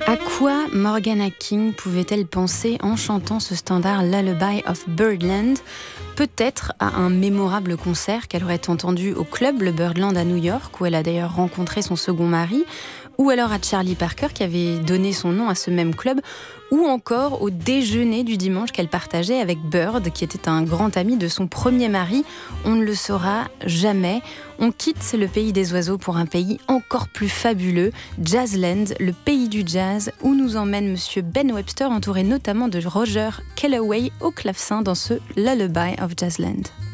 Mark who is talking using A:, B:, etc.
A: À quoi Morgana King pouvait-elle penser en chantant ce standard Lullaby of Birdland ? Peut-être à un mémorable concert qu'elle aurait entendu au club Le Birdland à New York, où elle a d'ailleurs rencontré son second mari, ou alors à Charlie Parker qui avait donné son nom à ce même club, ou encore au déjeuner du dimanche qu'elle partageait avec Bird, qui était un grand ami de son premier mari. On ne le saura jamais. On quitte le pays des oiseaux pour un pays encore plus fabuleux, Jazzland, le pays du jazz, où nous emmène Monsieur Ben Webster, entouré notamment de Roger Kellaway au clavecin dans ce Lullaby of Jazzland.